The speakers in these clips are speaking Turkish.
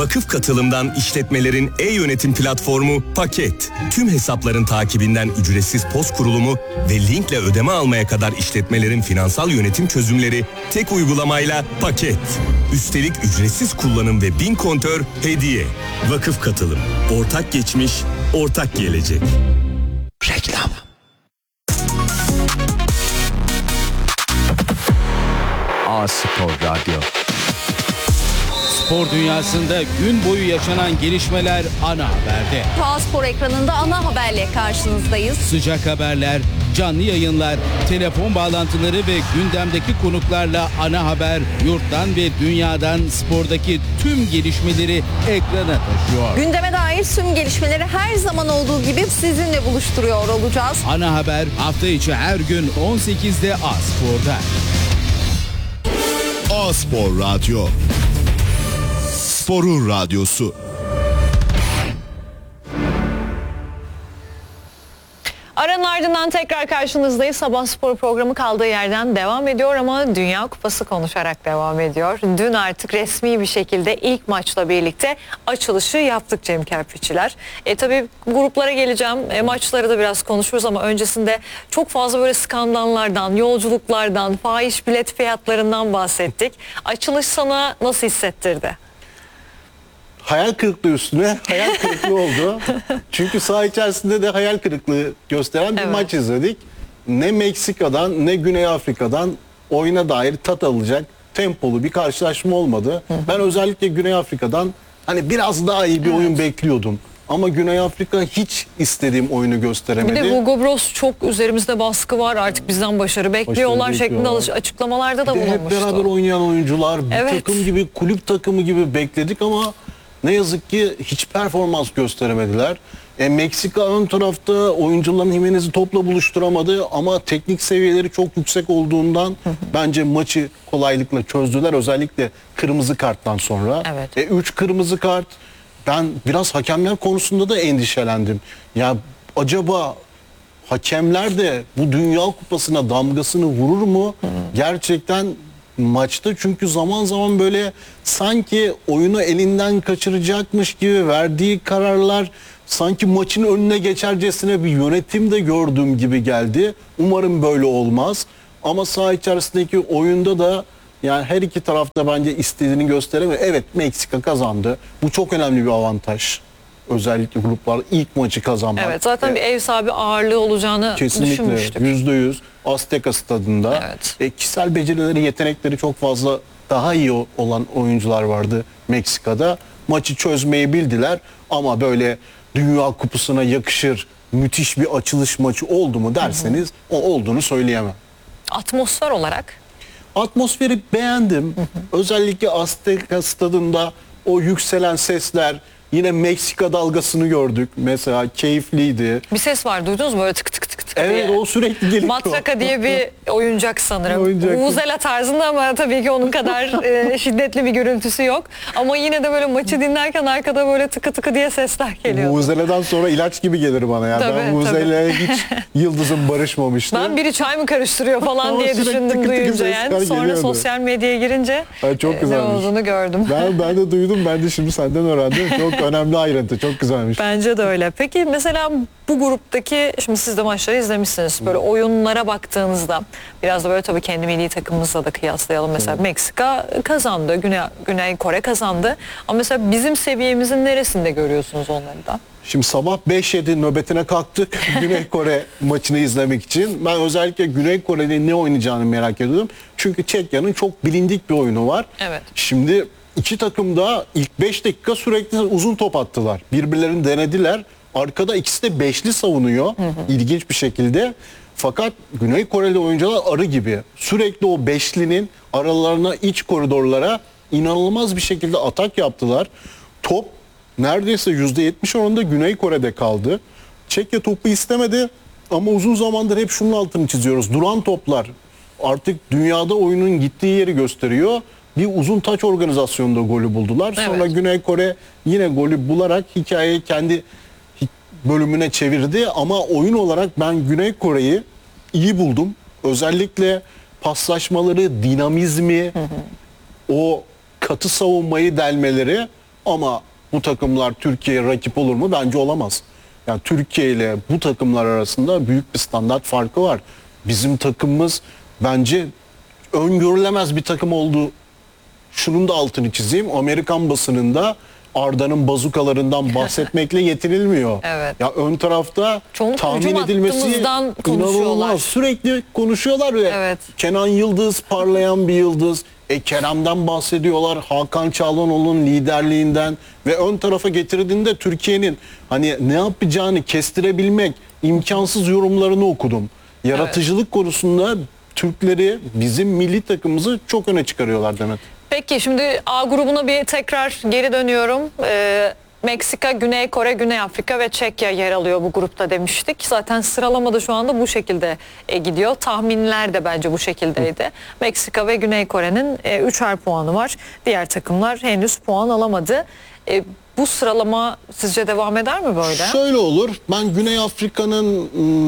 Vakıf Katılım'dan işletmelerin e-yönetim platformu Paket. Tüm hesapların takibinden ücretsiz POS kurulumu ve linkle ödeme almaya kadar işletmelerin finansal yönetim çözümleri tek uygulamayla Paket. Üstelik ücretsiz kullanım ve 1000 kontör hediye. Vakıf Katılım. Ortak geçmiş, ortak gelecek. Reklam. A-Spor Radyo. Spor dünyasında gün boyu yaşanan gelişmeler ana haberde. A-Spor ekranında ana haberle karşınızdayız. Sıcak haberler, canlı yayınlar, telefon bağlantıları ve gündemdeki konuklarla ana haber yurttan ve dünyadan spordaki tüm gelişmeleri ekrana taşıyor. Gündeme dair tüm gelişmeleri her zaman olduğu gibi sizinle buluşturuyor olacağız. Ana haber hafta içi her gün 18'de A-Spor'da. A-Spor Radyo. Sporun radyosu. Aranın ardından tekrar karşınızdayız. Sabah spor programı kaldığı yerden devam ediyor ama Dünya Kupası konuşarak devam ediyor. Dün artık resmi bir şekilde ilk maçla birlikte açılışı yaptık Cem Kerpiççiler. Tabii gruplara geleceğim. Maçları da biraz konuşuruz ama öncesinde çok fazla böyle skandallardan, yolculuklardan, fahiş bilet fiyatlarından bahsettik. Açılış sana nasıl hissettirdi? Hayal kırıklığı üstüne hayal kırıklığı oldu. Çünkü saha içerisinde de hayal kırıklığı gösteren bir maç izledik. Ne Meksika'dan ne Güney Afrika'dan oyuna dair tat alacak tempolu bir karşılaşma olmadı. Ben özellikle Güney Afrika'dan hani biraz daha iyi bir oyun bekliyordum. Ama Güney Afrika hiç istediğim oyunu gösteremedi. Bir de Hugo Bros çok üzerimizde baskı var, artık bizden başarı bekliyorlar şeklinde açıklamalarda da bulunmuştu. Hep beraber oynayan oyuncular, bir takım gibi, kulüp takımı gibi bekledik ama ne yazık ki hiç performans gösteremediler. Meksika ön tarafta oyuncuların Jimenez'i topla buluşturamadı ama teknik seviyeleri çok yüksek olduğundan bence maçı kolaylıkla çözdüler. Özellikle kırmızı karttan sonra. 3 kırmızı kart. Ben biraz hakemler konusunda da endişelendim. Ya acaba hakemler de bu Dünya Kupası'na damgasını vurur mu? Gerçekten maçta, çünkü zaman zaman böyle sanki oyunu elinden kaçıracakmış gibi verdiği kararlar sanki maçın önüne geçercesine bir yönetim de gördüğüm gibi geldi. Umarım böyle olmaz. Ama saha içerisindeki oyunda da yani her iki tarafta bence istediğini gösteremiyor. Evet, Meksika kazandı. Bu çok önemli bir avantaj. Özellikle gruplar ilk maçı kazanmak. Evet, zaten bir ev sahibi ağırlığı olacağını düşünmüştük. Kesinlikle %100 Azteca stadında. Kişisel becerileri, yetenekleri çok fazla daha iyi olan oyuncular vardı Meksika'da. Maçı çözmeyi bildiler ama böyle Dünya Kupası'na yakışır müthiş bir açılış maçı oldu mu derseniz o olduğunu söyleyemem. Atmosfer olarak? Atmosferi beğendim. Özellikle Azteca stadında o yükselen sesler, yine Meksika dalgasını gördük. Mesela keyifliydi. Bir ses var, duydunuz mu? Böyle tık tık tık tık evet, diye. o sürekli geliyor. Matraka diye bir oyuncak sanırım. Vuvuzela tarzında ama tabii ki onun kadar şiddetli bir gürültüsü yok. Ama yine de böyle maçı dinlerken arkada böyle tıkı tıkı diye sesler geliyor. Vuvuzela'dan sonra ilaç gibi gelir bana ya. Ben Vuvuzela'ya hiç yıldızım barışmamıştı. Ben biri çay mı karıştırıyor falan diye düşündüm duyunca yani. Sonra geliyordu. Sosyal medyaya girince çok ne olduğunu gördüm. Ben de duydum. Ben de şimdi senden öğrendim. Çok önemli ayrıntı. Çok güzelmiş. Bence de öyle. Peki mesela bu gruptaki, şimdi siz de maçları izlemişsiniz. Böyle oyunlara baktığınızda biraz da böyle tabii kendi milli takımımızla da kıyaslayalım. Mesela Meksika kazandı, Güney Kore kazandı. Ama mesela bizim seviyemizin neresinde görüyorsunuz onları da? Şimdi sabah 5-7 nöbetine kalktık Güney Kore maçını izlemek için. Ben özellikle Güney Kore'de ne oynayacağını merak ediyordum. Çünkü Çekya'nın çok bilindik bir oyunu var. Evet. Şimdi iki takım da ilk 5 dakika sürekli uzun top attılar. Birbirlerini denediler. Arkada ikisi de beşli savunuyor. İlginç bir şekilde. Fakat Güney Koreli oyuncular arı gibi. Sürekli o beşlinin aralarına, iç koridorlara inanılmaz bir şekilde atak yaptılar. Top neredeyse %70 oranında Güney Kore'de kaldı. Çekya topu istemedi ama uzun zamandır hep şunun altını çiziyoruz. Duran toplar artık dünyada oyunun gittiği yeri gösteriyor. Bir uzun taç organizasyonunda golü buldular. Sonra Güney Kore yine golü bularak hikayeyi kendi bölümüne çevirdi. Ama oyun olarak ben Güney Kore'yi iyi buldum. Özellikle paslaşmaları, dinamizmi, o katı savunmayı delmeleri Ama bu takımlar Türkiye'ye rakip olur mu? Bence olamaz. Yani Türkiye ile bu takımlar arasında büyük bir standart farkı var. Bizim takımımız bence öngörülemez bir takım oldu. Şunun da altını çizeyim. Amerikan basınında Arda'nın bazukalarından bahsetmekle yetinilmiyor. Evet. Ya ön tarafta Çoğunlukla tahmin hücum edilmesi hattımızdan konuşuyorlar. inanılmaz. Sürekli konuşuyorlar ve Evet. Kenan Yıldız parlayan bir yıldız. Kerem'den bahsediyorlar. Hakan Çalhanoğlu'nun liderliğinden ve ön tarafa getirdiğinde Türkiye'nin hani ne yapacağını kestirebilmek imkansız yorumlarını okudum. Yaratıcılık konusunda Türkleri, bizim milli takımımızı çok öne çıkarıyorlar Demet. Peki şimdi A grubuna bir tekrar geri dönüyorum. Meksika, Güney Kore, Güney Afrika ve Çekya yer alıyor bu grupta demiştik. Zaten sıralamada şu anda bu şekilde gidiyor. Tahminler de bence bu şekildeydi. Meksika ve Güney Kore'nin 3'er puanı var. Diğer takımlar henüz puan alamadı. Bu sıralama sizce devam eder mi böyle? Şöyle olur. Ben Güney Afrika'nın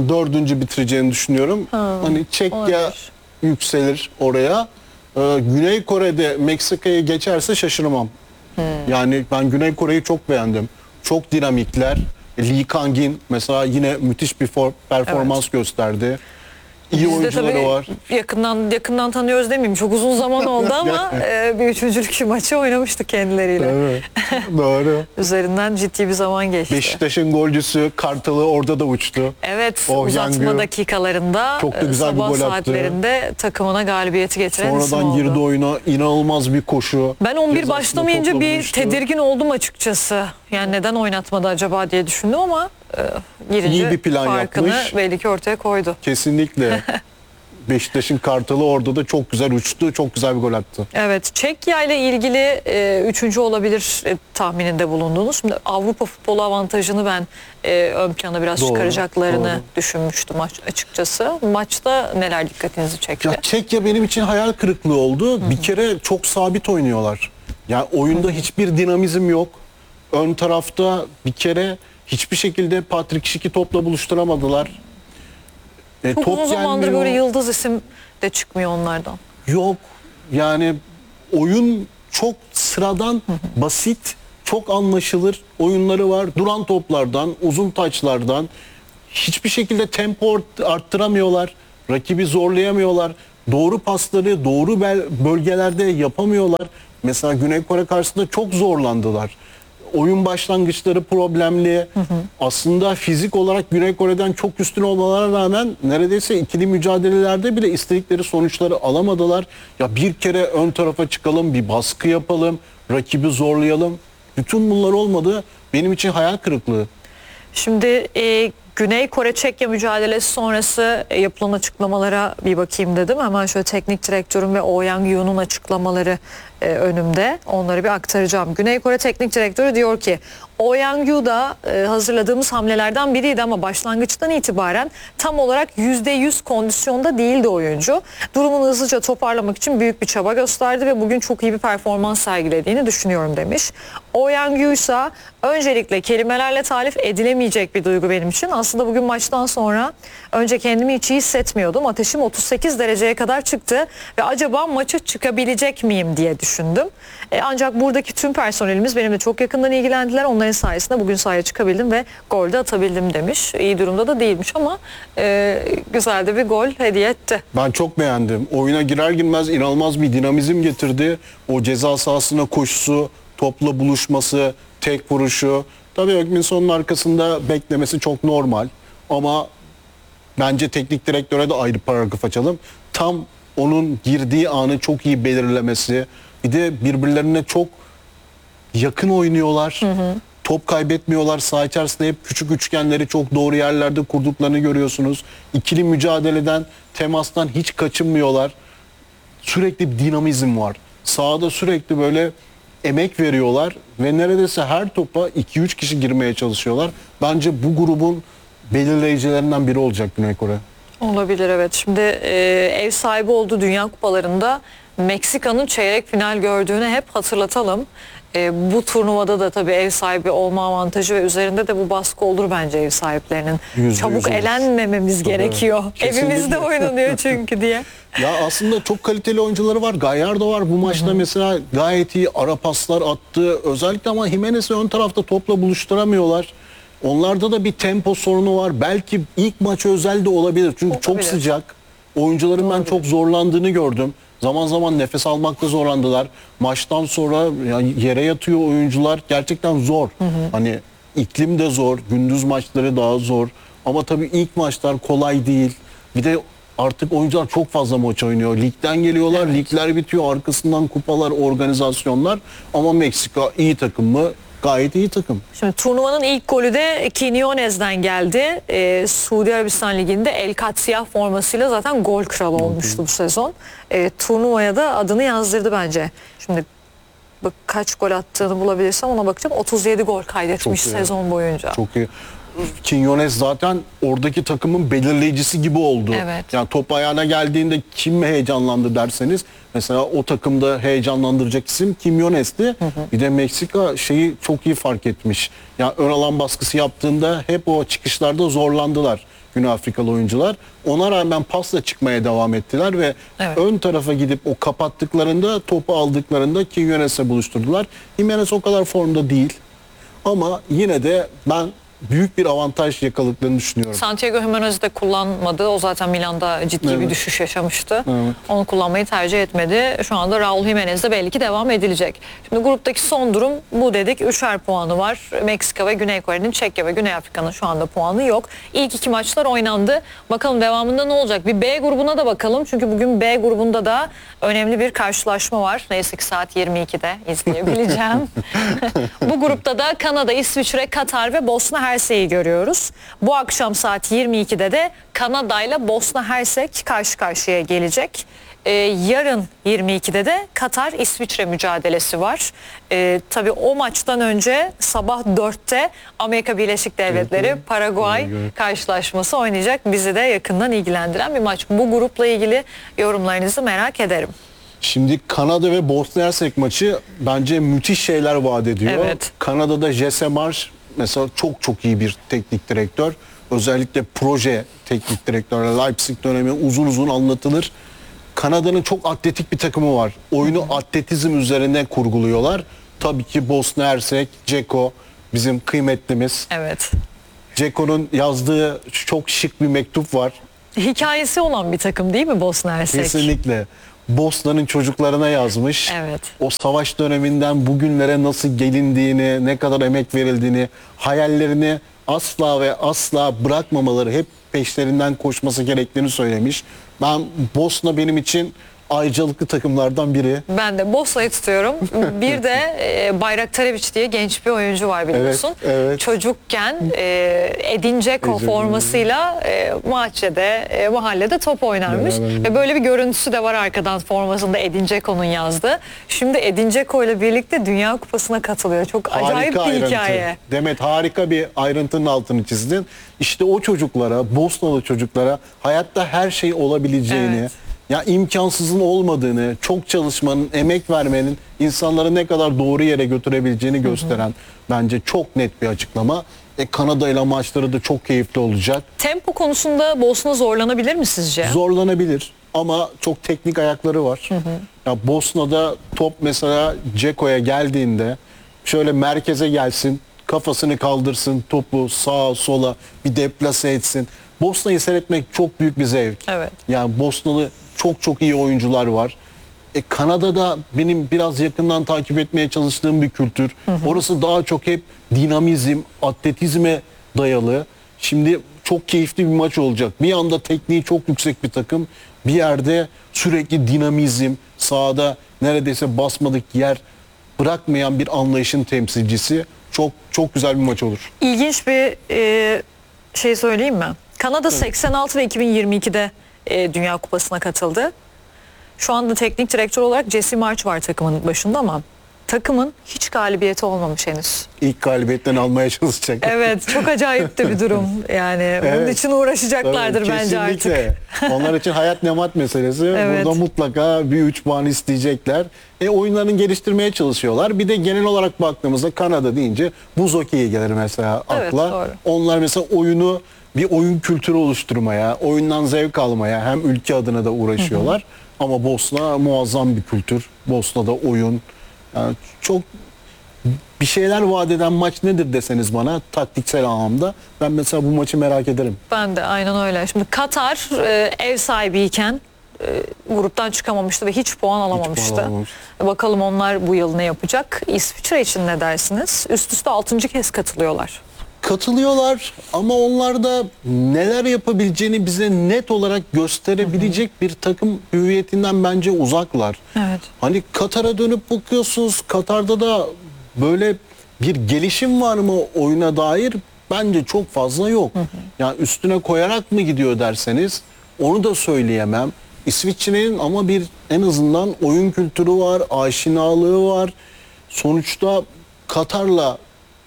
4. bitireceğini düşünüyorum. Hani Çekya olabilir. yükselir oraya. Güney Kore'de Meksika'yı geçerse şaşırmam. Yani ben Güney Kore'yi çok beğendim. Çok dinamikler. Lee Kang-in mesela yine müthiş bir performans gösterdi. İyi Biz de oyuncuları tabii var. yakından tanıyoruz demeyeyim. Çok uzun zaman oldu ama bir üçüncülük maçı oynamıştık kendileriyle. Evet. Doğru. Üzerinden ciddi bir zaman geçti. Beşiktaş'ın golcüsü Kartal'ı orada da uçtu. Evet, Oh, uzatma Yangı. dakikalarında Çok da güzel bir sabah gol attı. saatlerinde takımına galibiyeti getiren isim Sonradan oldu. girdi oyuna, inanılmaz bir koşu. Ben 11 Cezasını başlamayınca topla bir buluştu. tedirgin oldum açıkçası. Yani neden oynatmadı acaba diye düşündüm ama girince İyi bir plan farkını yapmış. belli ki ortaya koydu. Kesinlikle. Beşiktaş'ın Kartal'ı orada da çok güzel uçtu. Çok güzel bir gol attı. Evet, Çekya ile ilgili 3. olabilir tahmininde bulundunuz. Şimdi Avrupa futbolu avantajını ben ön plana biraz Doğru, çıkaracaklarını doğru. düşünmüştüm açıkçası. Maçta neler dikkatinizi çekti? Ya Çekya benim için hayal kırıklığı oldu. Bir kere çok sabit oynuyorlar. Yani oyunda hiçbir dinamizm yok. Ön tarafta bir kere hiçbir şekilde Patrick Schick'i topla buluşturamadılar. Çok Top uzun zamandır gelmiyor. böyle yıldız isim de çıkmıyor onlardan. Yok. Yani oyun çok sıradan, basit, çok anlaşılır oyunları var. Duran toplardan, uzun taçlardan hiçbir şekilde tempo arttıramıyorlar. Rakibi zorlayamıyorlar. Doğru pasları doğru bölgelerde yapamıyorlar. Mesela Güney Kore karşısında çok zorlandılar. Oyun başlangıçları problemli. Aslında fizik olarak Güney Kore'den çok üstün olmalarına rağmen neredeyse ikili mücadelelerde bile istedikleri sonuçları alamadılar. Ya bir kere ön tarafa çıkalım, bir baskı yapalım, rakibi zorlayalım. Bütün bunlar olmadı. Benim için hayal kırıklığı. Şimdi Güney Kore Çekya mücadelesi sonrası yapılan açıklamalara bir bakayım dedim. Hemen şöyle teknik direktörüm ve Oh Yang-yu'nun açıklamaları önümde. Onları bir aktaracağım. Güney Kore teknik direktörü diyor ki Oh Yang-yu da hazırladığımız hamlelerden biriydi ama başlangıçtan itibaren tam olarak %100 kondisyonda değildi oyuncu. Durumunu hızlıca toparlamak için büyük bir çaba gösterdi ve bugün çok iyi bir performans sergilediğini düşünüyorum demiş. Oh Yang-yu ise öncelikle kelimelerle tarif edilemeyecek bir duygu benim için. Aslında bugün maçtan sonra önce kendimi hiç iyi hissetmiyordum. Ateşim 38 dereceye kadar çıktı ve acaba maça çıkabilecek miyim diye düşündüm. Ancak buradaki tüm personelimiz benimle çok yakından ilgilendiler. Onların sayesinde bugün sahaya çıkabildim ve gol de atabildim demiş. İyi durumda da değilmiş ama güzel de bir gol hediye etti. Ben çok beğendim. Oyuna girer girmez inanılmaz bir dinamizm getirdi. O ceza sahasına koşusu, topla buluşması, tek vuruşu. Tabii Ökminson'un arkasında beklemesi çok normal. Ama bence teknik direktöre de ayrı paragraf açalım. Tam onun girdiği anı çok iyi belirlemesi. Bir de birbirlerine çok yakın oynuyorlar. Top kaybetmiyorlar. Saha içerisinde hep küçük üçgenleri çok doğru yerlerde kurduklarını görüyorsunuz. İkili mücadeleden, temastan hiç kaçınmıyorlar. Sürekli bir dinamizm var. Sahada sürekli böyle emek veriyorlar ve neredeyse her topa 2-3 kişi girmeye çalışıyorlar. Bence bu grubun belirleyicilerinden biri olacak Güney Kore. Olabilir evet. Şimdi ev sahibi olduğu Dünya Kupalarında Meksika'nın çeyrek final gördüğünü hep hatırlatalım. Bu turnuvada da tabii ev sahibi olma avantajı ve üzerinde de bu baskı olur bence ev sahiplerinin. Çabuk elenmememiz gerekiyor. Kesinlikle. Evimizde oynanıyor çünkü diye. Ya aslında çok kaliteli oyuncuları var. Gallardo var bu maçta mesela gayet iyi ara paslar attı. Özellikle ama Jimenez'i ön tarafta topla buluşturamıyorlar. Onlarda da bir tempo sorunu var. Belki ilk maçı özel de olabilir. Çünkü çok Olabilir. sıcak. Oyuncuların ben çok zorlandığını gördüm. Zaman zaman nefes almakta zorlandılar. Maçtan sonra yere yatıyor oyuncular. Gerçekten zor. Hani iklim de zor. Gündüz maçları daha zor. Ama tabii ilk maçlar kolay değil. Bir de artık oyuncular çok fazla maç oynuyor. Ligden geliyorlar. Ligler bitiyor. Arkasından kupalar, organizasyonlar. Ama Meksika iyi takım mı? Gayet iyi takım. Şimdi turnuvanın ilk golü de Quiñones'den geldi. Suudi Arabistan Ligi'nde El Katsiyah formasıyla zaten gol kralı olmuştu bu sezon. Turnuvaya da adını yazdırdı bence. Şimdi bak, kaç gol attığını bulabilirsem ona bakacağım. 37 gol kaydetmiş Çok iyi. sezon boyunca. Çok iyi. Quiñones zaten oradaki takımın belirleyicisi gibi oldu. Evet. Yani top ayağına geldiğinde kim heyecanlandı derseniz mesela o takımda heyecanlandıracak isim Quiñones'ti. Bir de Meksika şeyi çok iyi fark etmiş. Yani ön alan baskısı yaptığında hep o çıkışlarda zorlandılar Güney Afrikalı oyuncular. Ona rağmen pasla çıkmaya devam ettiler ve Evet. ön tarafa gidip o kapattıklarında topu aldıklarında Quiñones'e buluşturdular. Jimenez o kadar formda değil. Ama yine de ben büyük bir avantaj yakaladıklarını düşünüyorum. Santiago Jimenez'i de kullanmadı. O zaten Milan'da ciddi bir Evet. düşüş yaşamıştı. Evet. Onu kullanmayı tercih etmedi. Şu anda Raul Jimenez'de belli ki devam edilecek. Şimdi gruptaki son durum bu dedik. 3'er puanı var. Meksika ve Güney Kore'nin, Çekya ve Güney Afrika'nın şu anda puanı yok. İlk iki maçlar oynandı. Bakalım devamında ne olacak? Bir B grubuna da bakalım. Çünkü bugün B grubunda da önemli bir karşılaşma var. Neyse ki saat 22'de izleyebileceğim. Bu grupta da Kanada, İsviçre, Katar ve Bosna Hersek'i görüyoruz. Bu akşam saat 22'de de Kanada ile Bosna Hersek karşı karşıya gelecek. Yarın 22'de de Katar İsviçre mücadelesi var. Tabii o maçtan önce sabah 4'te Amerika Birleşik Devletleri Paraguay karşılaşması oynayacak. Bizi de yakından ilgilendiren bir maç. Bu grupla ilgili yorumlarınızı merak ederim. Şimdi Kanada ve Bosna Hersek maçı bence müthiş şeyler vaat ediyor. Evet. Kanada'da Jesse Marsh mesela çok iyi bir teknik direktör. Özellikle proje teknik direktörü Leipzig dönemi uzun anlatılır. Kanada'nın çok atletik bir takımı var. Oyunu atletizm üzerine kurguluyorlar. Tabii ki Bosna Hersek, Dzeko bizim kıymetlimiz. Evet. Dzeko'nun yazdığı çok şık bir mektup var. Hikayesi olan bir takım değil mi Bosna Hersek? Kesinlikle. Bosna'nın çocuklarına yazmış. Evet. O savaş döneminden bugünlere nasıl gelindiğini, ne kadar emek verildiğini, hayallerini asla ve asla bırakmamaları, hep peşlerinden koşması gerektiğini söylemiş. Ben Bosna benim için ayrıcalıklı takımlardan biri. Ben de Bosna'yı tutuyorum. Bir de Bayraktarević diye genç bir oyuncu var biliyorsun. Evet. Çocukken Edin Dzeko formasıyla mahallede top oynarmış. Ve böyle bir görüntüsü de var arkadan formasında Edin Dzeko'nun yazdığı. Şimdi Edin Dzeko ile birlikte Dünya Kupası'na katılıyor. Çok acayip bir ayrıntı. hikaye. Demet, harika bir ayrıntının altını çizdin. İşte o çocuklara, Bosnalı çocuklara hayatta her şey olabileceğini, Evet. ya imkansızın olmadığını, çok çalışmanın, emek vermenin insanları ne kadar doğru yere götürebileceğini gösteren bence çok net bir açıklama. Kanada ile maçları da çok keyifli olacak. Tempo konusunda Bosna zorlanabilir mi sizce? Zorlanabilir ama çok teknik ayakları var. Ya Bosna'da top mesela Dzeko'ya geldiğinde şöyle merkeze gelsin, kafasını kaldırsın, topu sağa sola bir deplase etsin. Bosna'yı seyretmek çok büyük bir zevk. Evet. Yani Bosnalı çok iyi oyuncular var. Kanada'da benim biraz yakından takip etmeye çalıştığım bir kültür. Orası daha çok hep dinamizm, atletizme dayalı. Şimdi çok keyifli bir maç olacak. Bir anda tekniği çok yüksek bir takım. Bir yerde sürekli dinamizm, sahada neredeyse basmadık yer bırakmayan bir anlayışın temsilcisi. Çok güzel bir maç olur. İlginç bir şey söyleyeyim mi? Kanada 86 ve 2022'de Dünya Kupası'na katıldı. Şu anda teknik direktör olarak Jesse Marsh var takımın başında ama takımın hiç galibiyeti olmamış henüz. İlk galibiyetten almaya çalışacak. Evet, çok acayip de bir durum. Yani bunun Evet. için uğraşacaklardır Tabii, bence artık. kesinlikle. Onlar için hayat nemat meselesi. Evet. Burada mutlaka bir 3 puan isteyecekler. Oyunlarını geliştirmeye çalışıyorlar. Bir de genel olarak baktığımızda Kanada deyince buz hokeyi gelir mesela Evet, akla. doğru. Onlar mesela oyunu bir oyun kültürü oluşturmaya, oyundan zevk almaya hem ülke adına da uğraşıyorlar. Ama Bosna muazzam bir kültür. Bosna'da oyun. Yani çok bir şeyler vaat eden maç nedir deseniz bana taktiksel anlamda, ben mesela bu maçı merak ederim. Ben de aynen öyle. Şimdi Katar ev sahibiyken gruptan çıkamamıştı ve hiç puan alamamıştı. alamamıştı. Bakalım onlar bu yıl ne yapacak? İsviçre için ne dersiniz? Üst üste 6. kez katılıyorlar. Katılıyorlar ama onlar da neler yapabileceğini bize net olarak gösterebilecek bir takım hüviyetinden bence uzaklar. Evet. Hani Katar'a dönüp bakıyorsunuz, Katar'da da böyle bir gelişim var mı oyuna dair? Bence çok fazla yok. Yani üstüne koyarak mı gidiyor derseniz onu da söyleyemem. İsviçre'nin ama bir en azından oyun kültürü var, aşinalığı var. Sonuçta Katar'la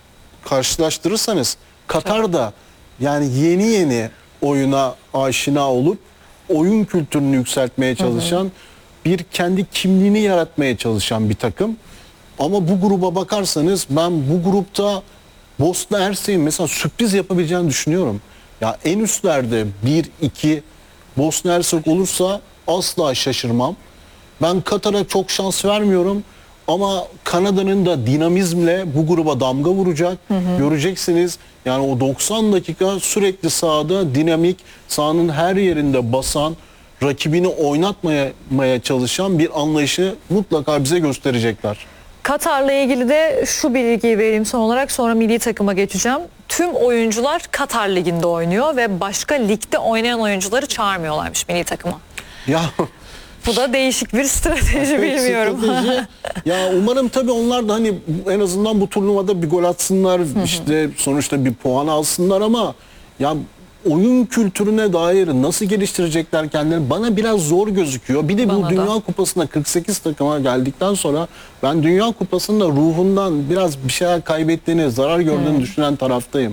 karşılaştırırsanız Katar da yani yeni oyuna aşina olup oyun kültürünü yükseltmeye çalışan, bir kendi kimliğini yaratmaya çalışan bir takım. Ama bu gruba bakarsanız ben bu grupta Bosna Hersek'in mesela sürpriz yapabileceğini düşünüyorum. Ya en üstlerde 1-2 Bosna Hersek olursa asla şaşırmam. Ben Katar'a çok şans vermiyorum. Ama Kanada'nın da dinamizmle bu gruba damga vuracak. Göreceksiniz yani o 90 dakika sürekli sahada dinamik, sahanın her yerinde basan, rakibini oynatmaya çalışan bir anlayışı mutlaka bize gösterecekler. Katar'la ilgili de şu bilgiyi vereyim son olarak, sonra milli takıma geçeceğim. Tüm oyuncular Katar Ligi'nde oynuyor ve başka ligde oynayan oyuncuları çağırmıyorlarmış milli takıma. Ya Bu da değişik bir strateji, bilmiyorum. strateji. Ya umarım tabii onlar da hani en azından bu turnuvada bir gol atsınlar, işte sonuçta bir puan alsınlar ama ya oyun kültürüne dair nasıl geliştirecekler kendilerini bana biraz zor gözüküyor. Bir de Bana bu da. Dünya Kupası'na 48 takıma geldikten sonra ben Dünya Kupası'nda ruhundan biraz bir şeyler kaybettiğini, zarar gördüğünü düşünen taraftayım.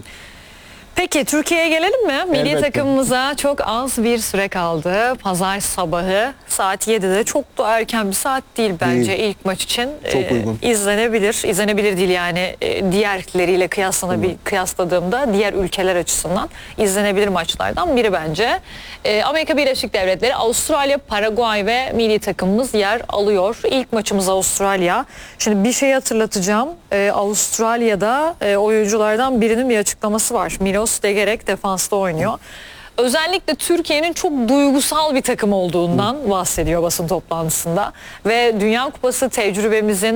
Peki Türkiye'ye gelelim mi? Milli Elbette. takımımıza çok az bir süre kaldı. Pazar sabahı saat 7'de, çok da erken bir saat değil bence Değil. ilk maç için. Çok uygun. İzlenebilir. İzlenebilir değil yani, diğerleriyle kıyasladığımda diğer ülkeler açısından izlenebilir maçlardan biri bence. Amerika Birleşik Devletleri, Avustralya, Paraguay ve milli takımımız yer alıyor. İlk maçımız Avustralya. Şimdi bir şey hatırlatacağım. Avustralya'da oyunculardan birinin bir açıklaması var. Milos Degerek defansta oynuyor. Özellikle Türkiye'nin çok duygusal bir takım olduğundan bahsediyor basın toplantısında ve Dünya Kupası tecrübemizin